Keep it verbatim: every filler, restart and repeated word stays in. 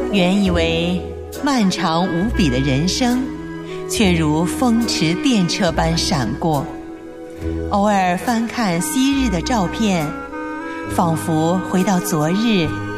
原以为漫长无比的人生，却如风驰电掣般闪过。偶尔翻看昔日的照片，仿佛回到昨日